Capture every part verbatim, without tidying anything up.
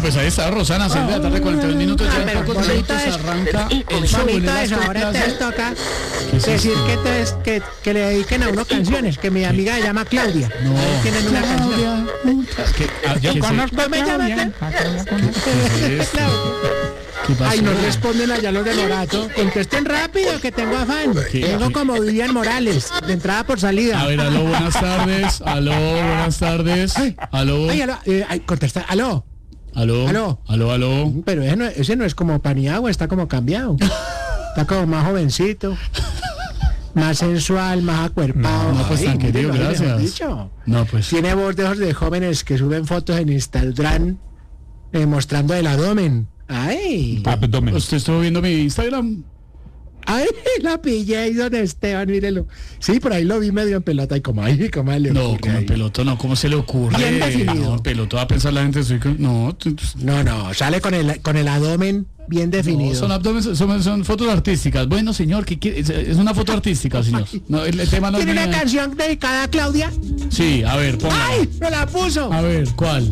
pues ahí está Rosana, seis de la tarde, cuarenta y dos minutos, ya en pocos minutos arranca el show en el Astor Ahora te Plaza. toca ¿Qué es decir esto? que, te, que, que le dediquen a uno canciones, que mi amiga se llama Claudia. No. Ahí tienen una canción. Claudia. ¿Qué- ah, Yo qué se- conozco a ¿No me llamas, Claudia. eh? ¿A qué la conozco? qué es esto? ¿Qué pasó? Ay, no responden allá los de Morato. Contesten rápido, que tengo afán. ¿Qué? Tengo ¿Qué? como Vivian Morales, de entrada por salida. A ver, aló, buenas tardes. Aló, buenas tardes. Aló, Ay, aló, eh, ay, contesta, aló. aló, aló. aló, aló. Pero ese no, ese no es como Paniagua, está como cambiado. Está como más jovencito, más sensual, más acuerpado. No, pues, tan querido, mire, mejor gracias. dicho. No, pues. Tiene voz de esos de jóvenes que suben fotos en Instagram eh, mostrando el abdomen. Ay, Abdomen. ¿Usted estuvo viendo mi Instagram? ay, la pillé ahí, don Esteban, mírelo. Sí, por ahí lo vi medio en pelota y como ay, como le No, ocurre como en ahí. peloto, no, ¿cómo se le ocurre? Bien definido. No, en peloto va a pensar la gente, soy con- no, tú- tú- No, no, sale con el con el abdomen bien definido. no, son abdomen, son, son fotos artísticas. Bueno, señor, ¿qué quiere? Es, es una foto artística, señor. No, el, el tema no es ¿Tiene una mía. canción dedicada a Claudia? Sí, a ver, ponga. ¡Ay! ¡Me la puso! A ver, ¿cuál?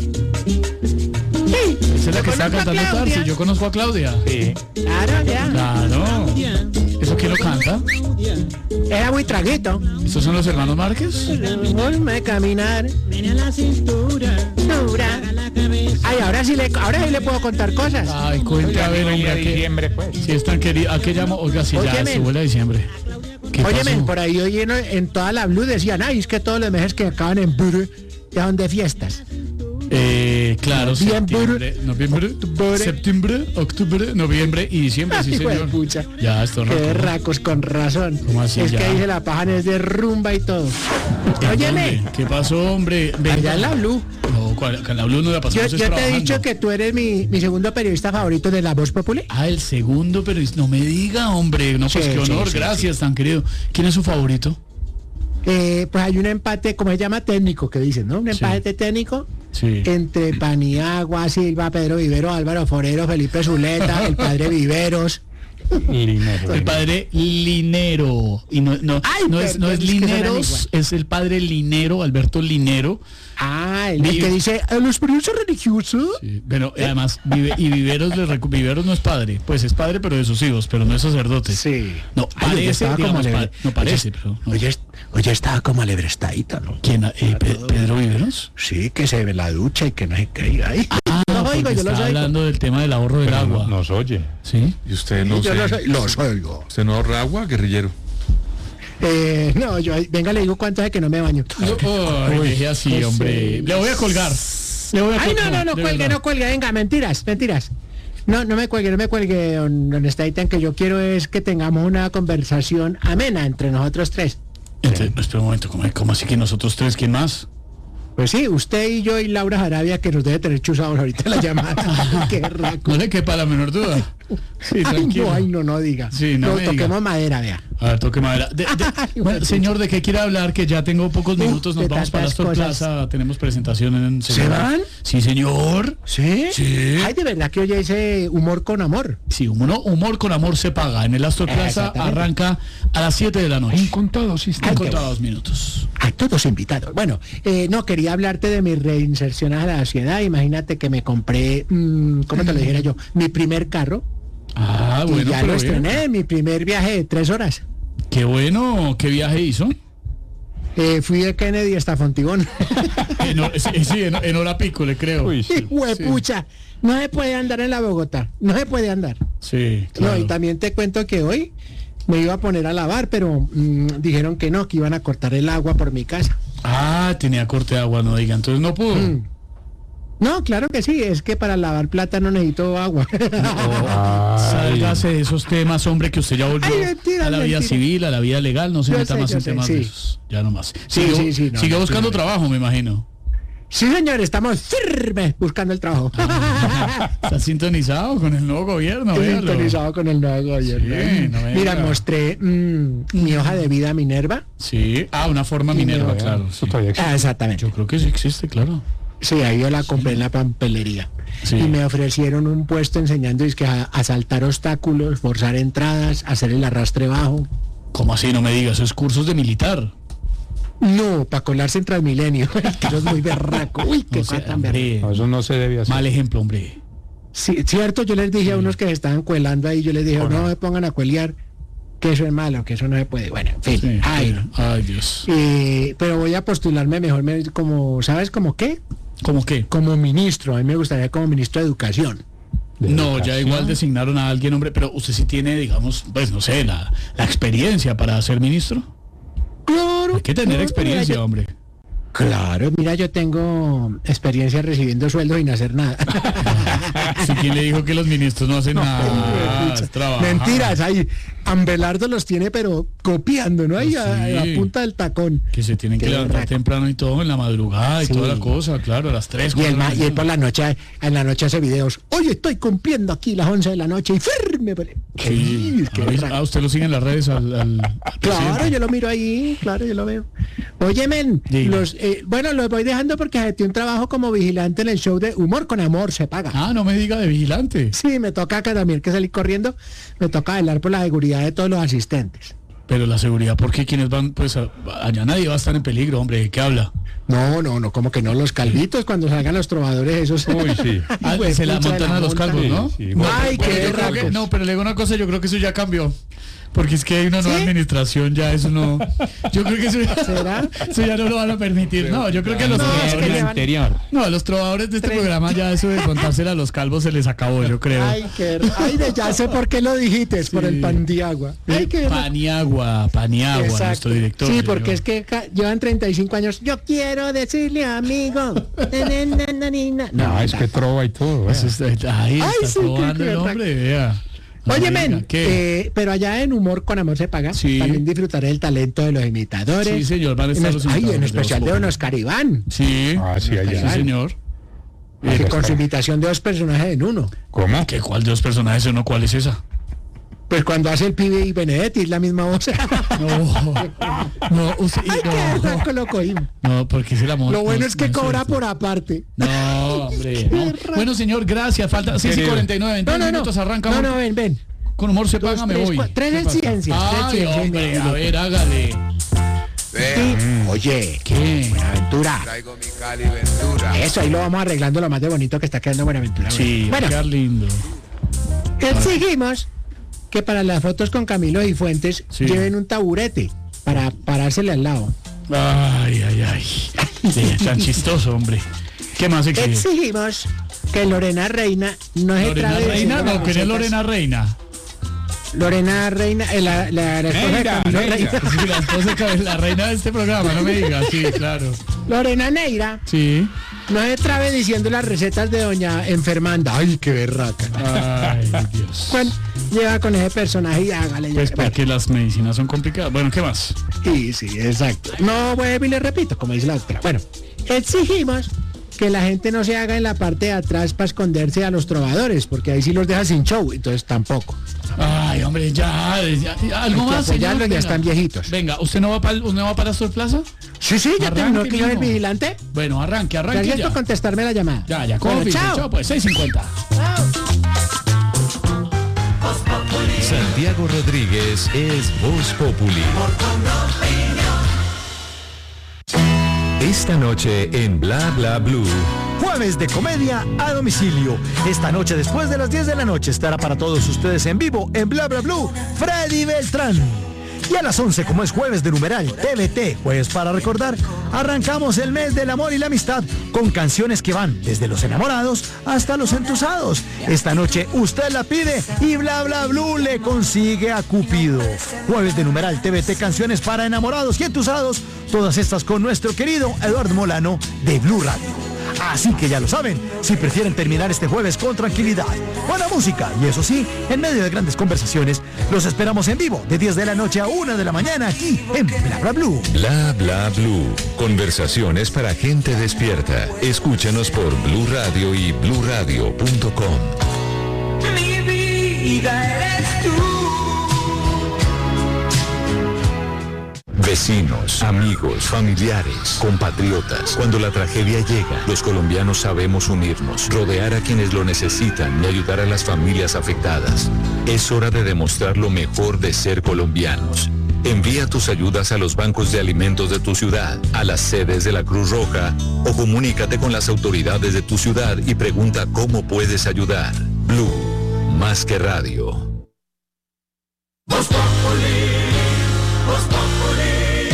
Sí, Esa es la que está conozco a cantando Claudia. Tarsi. Yo conozco a Claudia. Sí. Claro, ya. Claro. ¿Eso quién lo canta? Era muy traguito. ¿Estos son los hermanos Márquez? Volme a caminar. Mira la cintura, Dura. haga la cabeza. Ay, ahora sí le, ahora sí le puedo contar cosas. Ay, cuente a ver, hombre, a ¿a qué? diciembre, pues. Si es tan querido, ¿a qué llamo? Oiga, si ya Óyeme. se vuelve a diciembre. ¿Qué Óyeme, pasó? por ahí oye, ¿no? En toda la Blue decían, ay, es que todos los meses que acaban en Bur, ya son de fiestas. Eh, claro, Noviembre. septiembre, noviembre, Octubre. septiembre, octubre, noviembre y diciembre, sí, Ay, hijo de señor. pucha. Ya, esto no. Qué berracos, con razón. ¿Cómo así, es ya? que ahí se la pajan es de rumba y todo. Óyeme, ¿Qué pasó, hombre? Venga. allá en la Blue. No, ¿cuál? Que en la Blue no la Yo, pasamos yo es te he trabajando. dicho que tú eres mi, mi segundo periodista favorito de La Voz Populi. Ah, el segundo, pero no me diga, hombre. No, pues Sí, qué sí, honor, sí, gracias, tan querido. ¿Quién es su favorito? Eh, pues hay un empate, como se llama, técnico, que dicen, ¿no? Un Sí. empate técnico Sí. entre Paniagua, Silva, Pedro Viveros, Álvaro Forero, Felipe Zuleta, el padre Viveros. Linero. El padre Linero. Y no, no, Ay, no es, no perdón, es es que suenan Lineros, igual. es el padre Linero, Alberto Linero. Ah, el, el Vive- que dice, a los experiencia religiosa. Sí, pero eh, además, vive, y Viveros, le recu- Viveros no es padre. Pues es padre, pero de sus hijos, pero no es sacerdote. Sí. No, Ay, oye, parece, estaba como digamos, alebre- pa- no parece, oye, pero... no. Oye, oye, estaba como alebrestadita, ¿no? ¿Quién? Eh, Pe- ¿Pedro Viveros? Sí, que se ve la ducha y que no se caiga ahí. Ah, No, porque oigo, yo está los oigo. hablando del tema del ahorro del Pero agua. no- nos oye. ¿Sí? Y usted no Yo sé. los, oigo- los oigo. ¿Usted no ahorra agua, guerrillero? Eh, no, yo, venga, le digo cuánto hace que no me baño. Ay, deje así, qué hombre. serio. Le voy a colgar. Le voy a Ay, colgar. no, no, no de cuelgue, verdad. no cuelgue, venga, mentiras, mentiras. No, no me cuelgue, no me cuelgue, don, don Staitan, que yo quiero es que tengamos una conversación amena entre nosotros tres. Entonces, espera un momento, ¿cómo, cómo así que nosotros tres? ¿Quién más? Pues sí, usted y yo y Laura Jarabia, que nos debe tener chuzados ahorita en la llamada. Qué raco. No le quepa la menor duda. Sí, Ay, tranquilo. no, ay, no, no diga. Sí, no me diga. toquemos madera, vea. A ver, toque madera. De- de- Ay, bueno, señor, ¿de qué quiere hablar? Que ya tengo pocos Uf, minutos. Nos de vamos para la tantas Astor cosas. Plaza. Tenemos presentación en... ¿Se van? Sí, señor. ¿Sí? Sí. Ay, de verdad que oye ese humor con amor. Sí, humor, humor con amor se paga. En el Astor Plaza Exactamente. arranca a las siete de la noche. En contados En instantes. qué contados minutos. A todos invitados. Bueno, eh, no, quería hablarte de mi reinserción a la sociedad. Imagínate que me compré, mm, ¿cómo te lo dijera yo? Mi primer carro. Ah, y bueno, ya pero lo bien. estrené, mi primer viaje de tres horas. Qué bueno. ¿Qué viaje hizo? Eh, fui de Kennedy hasta Fontibón. En, hor- sí, sí, en, en hora pico, le creo. Uy, sí. Huepucha, no se puede andar en la Bogotá, no se puede andar. Sí, claro. No, y también te cuento que hoy me iba a poner a lavar, pero mm, dijeron que no, que iban a cortar el agua por mi casa. Ah, tenía corte de agua, no diga. Entonces no pudo. Mm. No, claro que sí, es que para lavar plata no necesito agua. Ay. Sálgase de esos temas, hombre, que usted ya volvió Ay, mentira, a la vida mentira. civil, a la vida legal, no se Yo meta sé, más yo en sé, temas sí. de esos. Ya nomás. Sí, Sigue, sí, sí, no, sigue no, buscando sí. trabajo, me imagino. Sí, señor, estamos firmes buscando el trabajo. Está sintonizado con el nuevo gobierno, véalo. Sintonizado con el nuevo gobierno. Sí, no me Mira, diga. mostré mm, mi hoja de vida a Minerva. Sí. Ah, una forma Minerva, Bueno, claro. eso sí. todavía existe. Ah, exactamente. Yo creo que sí existe, claro. Sí, ahí yo la compré en la papelería. Sí. Y me ofrecieron un puesto enseñando dizque, a, a saltar obstáculos, forzar entradas, hacer el arrastre bajo. ¿Cómo así? No me digas, eso es cursos de militar. No, para colarse en Transmilenio. Que eso es muy berraco. Uy, qué No sé, cosa tan berraca. hombre, No, eso no se debe hacer. mal ejemplo, hombre. Sí, cierto, yo les dije a unos que se estaban cuelando ahí, yo les dije, no me pongan a cuelear, que eso es malo, que eso no se puede. Bueno, en fin, Sí, ay, sí. Ay, Dios. eh, pero voy a postularme mejor me- como, ¿sabes como qué? ¿Cómo qué? Como ministro, a mí me gustaría como ministro de Educación. De No, ya educación. igual designaron a alguien, hombre, pero usted sí tiene, digamos, pues no sé, la, la experiencia para ser ministro. Claro. Hay que tener claro, experiencia, mira, yo- hombre. Claro, mira, yo tengo experiencia recibiendo sueldo sin hacer nada. Si quién le dijo que los ministros no hacen nada, es trabajar. Mentiras, ahí Ambelardo los tiene, pero copiando, ¿no? Ahí Sí. a, a la punta del tacón. Que se tienen que Qué levantar berraco. temprano y todo, en la madrugada y Sí. toda la cosa, claro, a las tres. Y él, cuatro de la ma- y él por mañana. la noche, en la noche hace videos. Oye, estoy cumpliendo aquí las once de la noche y firme. Sí. Qué Ah, berraco. ah, usted lo sigue en las redes al, al- al Claro, presidente. yo lo miro ahí, claro, yo lo veo. Oye, men, Diga. los, eh, bueno, los voy dejando porque acepté un trabajo como vigilante en el show de Humor con Amor, se paga. Ah, no me diga de vigilante. Sí, me toca acá también que salir corriendo, me toca velar por la seguridad de todos los asistentes. Pero la seguridad, ¿por qué quienes van? Pues a- allá nadie va a estar en peligro, hombre. ¿De qué habla? No, no, no, como que no, los calvitos cuando salgan los trovadores esos. Uy, sí. Ah, Hijo de se la pucha, montan a los montan. calvos, ¿no? Sí, sí, Bueno, Ay, bueno, qué yo creo que- berracos. no, pero le digo una cosa, yo creo que eso ya cambió. Porque es que hay una nueva ¿Sí? administración, ya eso no. Yo creo que eso ya, ¿Será? eso ya no lo van a permitir. No, yo creo que a los No, es que trovadores. llevan- interior. No, a los trovadores de este Tres. programa ya eso de contársela a los calvos se les acabó, yo creo. Ay, qué, ay, de- ya sé por qué lo dijiste, es por Sí. el pan de agua. Ay, qué Paniagua, Paniagua, Exacto. nuestro director. Sí, porque yo. es que ca- llevan treinta y cinco años. Yo quiero decirle, amigo. Na, na, na, na, na. No, es que trova y todo. Eso vea. está- ahí Ay, está sí, qué- probando qué el berraco. hombre, vea. No Oye, diga, men, ¿qué? eh, pero allá en Humor con Amor se paga. Sí. También disfrutaré el talento de los imitadores. Sí, señor, van a En estar es- los ay, en imitadores de especial Voz de Don Populi. Oscar Iván. Sí, Ah, sí, allá. sí, señor. Que Oscar. con su imitación de dos personajes en uno. ¿Cómo? ¿Qué, ¿Cuál de los personajes o no? ¿Cuál es esa? Pues cuando hace el pibe y Benedetti es la misma voz. No, no, usted, Ay, qué no, berraco lo cogimos. no, porque se la monta. Lo bueno es que cobra cierto. por aparte. No, hombre. no. berraco. Bueno, señor, gracias. Falta seis y Querido. cuarenta y nueve. En No, diez no, no. minutos arranca. No, Humor. no, ven, ven. Con humor se Dos, paga, me tres, voy. cua- tres ¿Qué en pasa? ciencias, tres Ay, ciencias, hombre, mi a loco. ver, hágale. Y, oye, ¿Qué? Buenaventura. Traigo mi Cali Ventura. Eso, ahí lo vamos arreglando lo más de bonito que está quedando Buenaventura. Sí, bueno, qué lindo. exigimos que para las fotos con Camilo y Fuentes Sí. lleven un taburete para parársele al lado. Ay, ay, ay. Sí, tan chistoso, hombre. ¿Qué más exige? Exigimos que Lorena Reina no se Lorena trabe Reina, diciendo no, las que no es recetas. Lorena Reina. Lorena Reina, eh, la, la, la esposa de Neira, Camilo Neira. Reina. Sí, la esposa de la reina de este programa, no me digas. Sí, claro. Lorena Neira Sí. no se trabe diciendo las recetas de doña Enfermanda. Ay, qué berraca. Ay, Dios. Juan lleva con ese personaje y hágale. Pues bueno, porque las medicinas son complicadas. Bueno, ¿qué más? sí, sí, exacto. No vuelvo y le repito, como dice la doctora. Bueno, exigimos que la gente no se haga en la parte de atrás para esconderse a los trovadores, porque ahí sí los deja sin show, entonces tampoco. Ay, hombre, ya, ya, ya, algo Hay que más, apoyarlos, señor. ya Venga. están viejitos. Venga, ¿usted no va para usted no va para Astor Plaza? Sí, sí, ya Arranque, terminó que yo el mijo. vigilante. Bueno, arranque, arranque Gracias ya. por contestarme la llamada. Ya, ya, Bueno, confirme. chao. Chao, pues, seis cincuenta. Santiago Rodríguez es Voz Populi. Esta noche en Bla Bla Blue. Jueves de comedia a domicilio. Esta noche después de las diez de la noche estará para todos ustedes en vivo en Bla Bla Blue Freddy Beltrán. Y a las once, como es jueves de numeral T V T, jueves para recordar, arrancamos el mes del amor y la amistad con canciones que van desde los enamorados hasta los entusados. Esta noche usted la pide y Bla Bla Blue le consigue a Cupido. Jueves de numeral T V T, canciones para enamorados y entusados, todas estas con nuestro querido Eduardo Molano de Blue Radio. Así que ya lo saben, si prefieren terminar este jueves con tranquilidad, buena música y eso sí, en medio de grandes conversaciones, los esperamos en vivo de diez de la noche a una de la mañana aquí en Bla Bla Blue. Bla Bla Blue. Conversaciones para gente despierta. Escúchanos por Blue Radio y blue radio punto com. Mi vida eres tú. Vecinos, amigos, familiares, compatriotas. Cuando la tragedia llega, los colombianos sabemos unirnos, rodear a quienes lo necesitan y ayudar a las familias afectadas. Es hora de demostrar lo mejor de ser colombianos. Envía tus ayudas a los bancos de alimentos de tu ciudad, a las sedes de la Cruz Roja o comunícate con las autoridades de tu ciudad y pregunta cómo puedes ayudar. Blue, más que radio. Voz Populi, Voz Populi.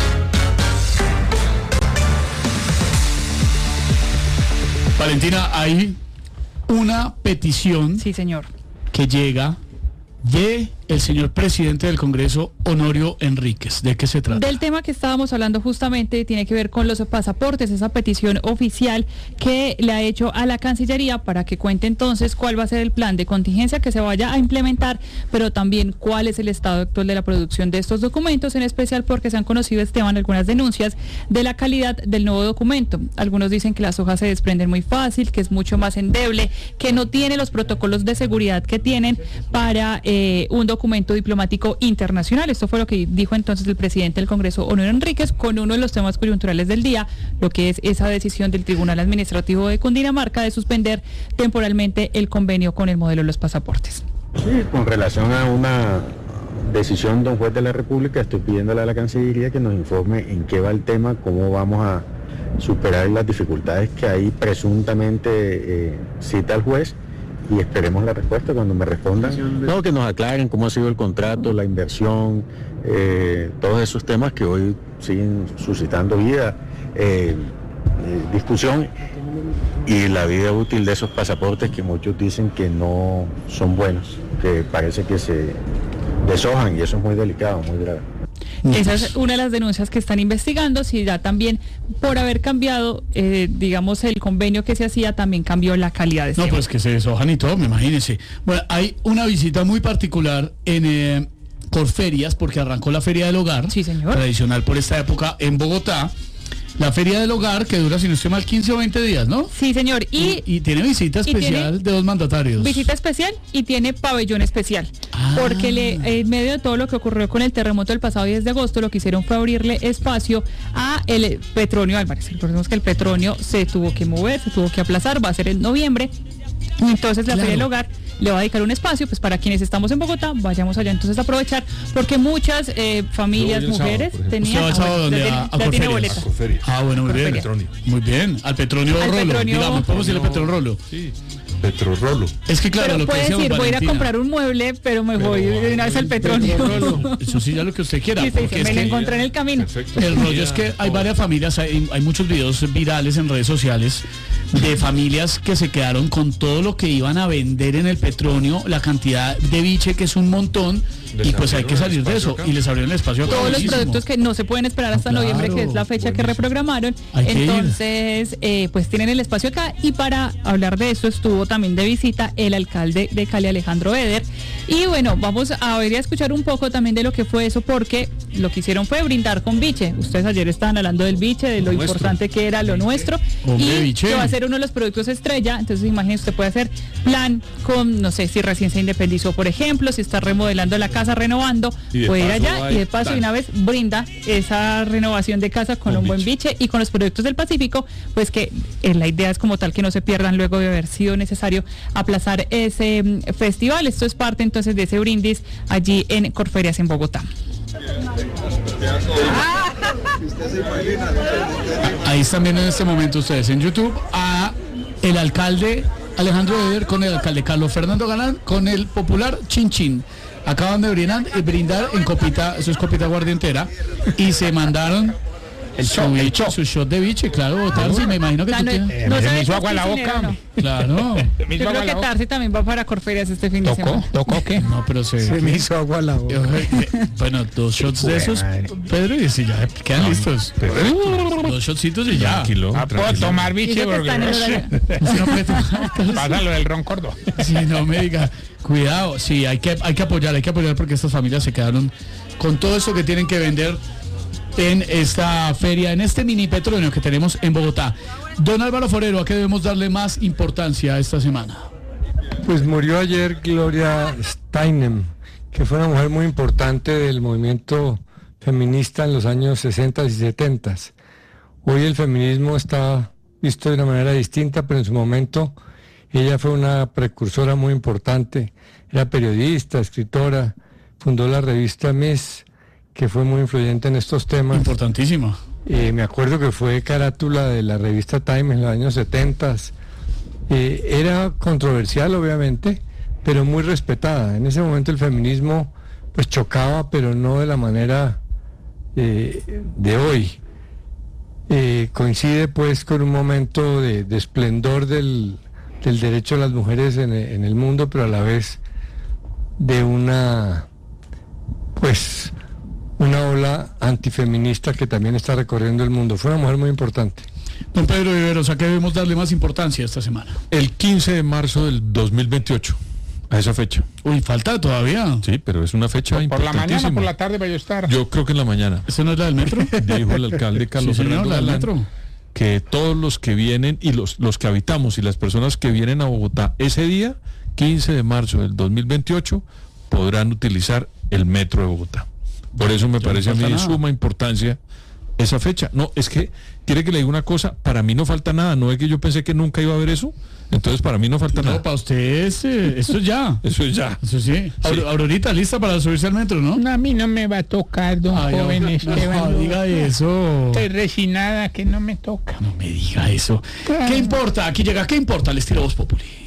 Valentina, hay una petición, sí, señor, que llega de el señor presidente del Congreso, Honorio Enríquez. ¿De qué se trata? Del tema que estábamos hablando justamente, tiene que ver con los pasaportes, esa petición oficial que le ha hecho a la Cancillería para que cuente entonces cuál va a ser el plan de contingencia que se vaya a implementar, pero también cuál es el estado actual de la producción de estos documentos, en especial porque se han conocido, Esteban, algunas denuncias de la calidad del nuevo documento. Algunos dicen que las hojas se desprenden muy fácil, que es mucho más endeble, que no tiene los protocolos de seguridad que tienen para eh, un documento documento diplomático internacional. Esto fue lo que dijo entonces el presidente del Congreso, Honorio Enríquez, con uno de los temas coyunturales del día, lo que es esa decisión del Tribunal Administrativo de Cundinamarca de suspender temporalmente el convenio con el modelo de los pasaportes. Sí, con relación a una decisión de un juez de la República, estoy pidiéndole a la Cancillería que nos informe en qué va el tema, cómo vamos a superar las dificultades que ahí presuntamente eh, cita el juez, y esperemos la respuesta cuando me respondan. No, que nos aclaren cómo ha sido el contrato, la inversión, eh, todos esos temas que hoy siguen suscitando vida, eh, eh, discusión, y la vida útil de esos pasaportes que muchos dicen que no son buenos, que parece que se deshojan, y eso es muy delicado, muy grave. Esa es una de las denuncias que están investigando, si ya también por haber cambiado, eh, digamos, el convenio que se hacía, también cambió la calidad de este. No, pues que se deshojan y todo, me imagínense. Bueno, hay una visita muy particular en eh, Corferias, porque arrancó la Feria del Hogar, sí, señor, tradicional por esta época en Bogotá. La Feria del Hogar, que dura, si no estoy mal, quince o veinte días, ¿no? Sí, señor. Y, y, y tiene visita especial de dos mandatarios. Visita especial y tiene pabellón especial. Ah. Porque le, en medio de todo lo que ocurrió con el terremoto del pasado diez de agosto, lo que hicieron fue abrirle espacio a el Petronio Álvarez. Recordemos que el Petronio se tuvo que mover, se tuvo que aplazar, va a ser en noviembre. Entonces la claro. Feria del Hogar le va a dedicar un espacio, pues para quienes estamos en Bogotá, vayamos allá entonces a aprovechar, porque muchas eh, familias, mujeres, sábado, tenían... ¿Usted va a dónde? A, a tiene boleta. Ah, bueno, muy bien. Petronio. Muy bien, al Petronio al Rolo, Petronio, digamos, ¿podemos decirle Petronio Rolo? Sí. Petrorolo. Es que claro, pero lo que puede decir, voy a ir a comprar un mueble, pero me pero, voy de una vez al Petronio. Petrorolo. Eso sí, ya lo que usted quiera. Sí, sí, me lo encontré en el camino. Perfecto. El rollo es que hay varias familias, hay, hay muchos videos virales en redes sociales de familias que se quedaron con todo lo que iban a vender en el Petronio, la cantidad de biche que es un montón, y pues hay que salir de eso, acá. Y les abrieron el espacio acá. Todos los productos que no se pueden esperar hasta no, claro, noviembre, que es la fecha buenísimo. Que reprogramaron, hay entonces que eh, pues tienen el espacio acá, y para hablar de eso estuvo también de visita el alcalde de Cali, Alejandro Eder, y bueno, vamos a ver y a escuchar un poco también de lo que fue eso, porque lo que hicieron fue brindar con biche. Ustedes ayer estaban hablando del biche, de lo, lo importante que era lo nuestro, Hombre, y biche. Que va a ser uno de los productos estrella. Entonces imagínense, usted puede hacer plan con, no sé, si recién se independizó, por ejemplo, si está remodelando la casa, renovando, puede ir allá y de paso de una vez brinda esa renovación de casa con, con un biche. Buen biche, y con los productos del Pacífico, pues que eh, la idea es como tal que no se pierdan luego de haber sido necesario aplazar ese um, festival. Esto es parte entonces de ese brindis allí en Corferias en Bogotá. Ahí están viendo en este momento ustedes en YouTube a el alcalde Alejandro Eder con el alcalde Carlos Fernando Galán con el popular Chin Chin. Acaban de brindar, brindar en copita, eso es copita aguardientera, y se mandaron el shot, su, el shot. su shot de biche, claro, Tarsi, me imagino que no, tú no, tienes. No, eh, no me hizo agua en la boca. No. Claro. Yo creo que Tarsi también va para Corferias este fin de semana. ¿Tocó? ¿Tocó qué? No, pero se... Se me hizo agua en la boca. Bueno, dos shots de esos, Pedro, y si ya quedan no, listos. Uh, dos shotcitos y ya. Tranquilo. Ah, puedo tomar biche porque... Pásalo del ron Córdoba. Sí, no me diga. Cuidado, sí, hay que, hay que apoyar, hay que apoyar porque estas familias se quedaron con todo eso que tienen que vender en esta feria, en este mini Petronio que tenemos en Bogotá. Don Álvaro Forero, ¿a qué debemos darle más importancia esta semana? Pues murió ayer Gloria Steinem, que fue una mujer muy importante del movimiento feminista en los años sesenta y setenta. Hoy el feminismo está visto de una manera distinta, pero en su momento ella fue una precursora muy importante. Era periodista, escritora, fundó la revista Miss, que fue muy influyente en estos temas. Importantísima. Eh, me acuerdo que fue carátula de la revista Time en los años setenta. Eh, era controversial, obviamente, pero muy respetada. En ese momento el feminismo pues chocaba, pero no de la manera eh, de hoy. Eh, coincide pues con un momento de, de esplendor del, del derecho de las mujeres en, en el mundo, pero a la vez de una pues una ola antifeminista que también está recorriendo el mundo. Fue una mujer muy importante. Don Pedro Viveros, ¿a qué debemos darle más importancia esta semana? El quince de marzo del dos mil veintiocho, a esa fecha. Uy, falta todavía. Sí, pero es una fecha Por la importantísima. mañana, por la tarde vaya a estar. Yo creo que en la mañana. ¿Eso no es la del metro? Dijo el alcalde Carlos Sí, señor, Fernando la del Galán metro. que todos los que vienen y los, los que habitamos y las personas que vienen a Bogotá ese día, quince de marzo del dos mil veintiocho, podrán utilizar el metro de Bogotá. Por eso me Ya parece no a mí falta de nada. suma importancia esa fecha. No, es que, quiere que le diga una cosa, para mí no falta nada, no es que yo pensé que nunca iba a haber eso, entonces para mí no falta No, nada. para usted es, eh, eso es ya. Eso es ya. Eso sí. Aur- Aurorita, lista para subirse al metro, ¿no? No, a mí no me va a tocar, don Ay, joven no, Esteban. no diga eso. Estoy resignada que no me toca. No me diga eso. ¿Qué importa? Aquí llega, ¿qué importa? El estilo Voz Populi.